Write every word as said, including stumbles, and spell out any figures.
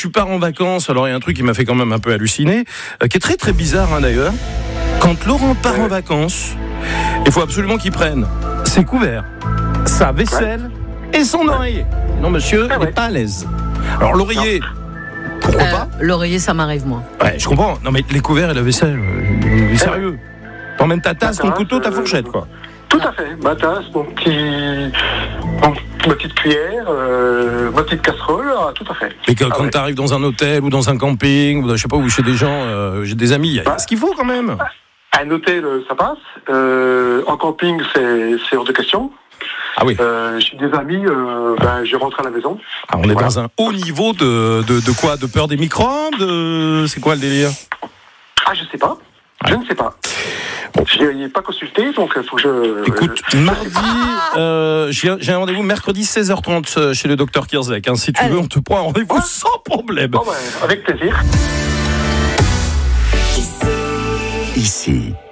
tu pars en vacances, alors il y a un truc qui m'a fait quand même un peu halluciner, euh, qui est très très bizarre hein, d'ailleurs. Quand Laurent part en vacances, il faut absolument qu'il prenne ses couverts, sa vaisselle ouais. et son oreiller. Non monsieur, ah, il n'est ouais. pas à l'aise. Alors l'oreiller, non. pourquoi euh, pas L'oreiller, ça m'arrive moi. Ouais, je comprends. Non mais les couverts et la vaisselle, euh, sérieux. T'emmènes ta tasse, ton couteau, ta fourchette quoi. Tout à fait, ma tasse, mon petit, mon, ma petite cuillère, euh, ma petite casserole, ah, tout à fait. Et que, ah, quand ouais. tu arrives dans un hôtel ou dans un camping, ou je sais pas, ou chez des gens, euh, j'ai des amis, il y a bah, ce qu'il faut quand même. Un hôtel, ça passe. Euh, en camping, c'est, c'est hors de question. Ah oui. Euh, j'ai des amis, euh, ben, je rentre à la maison. Ah, on est voilà. dans un haut niveau de, de, de quoi ? De peur des microbes de... C'est quoi le délire ? Ah, je sais pas. Ouais. Je ne sais pas. Bon. Je n'ai pas consulté, donc il faut que je... Écoute, je... mardi, euh, j'ai, j'ai un rendez-vous mercredi seize heures trente chez le docteur Kierzek. Hein. Si tu Allez. veux, on te prend un rendez-vous ah. sans problème. Oh, ben, avec plaisir. Ici,